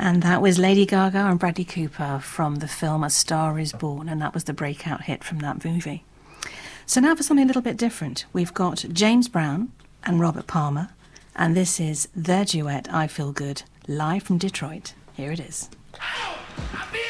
And that was Lady Gaga and Bradley Cooper from the film A Star Is Born, and that was the breakout hit from that movie. So now for something a little bit different. We've got James Brown and Robert Palmer, and this is their duet, I Feel Good, live from Detroit. Here it is. I feel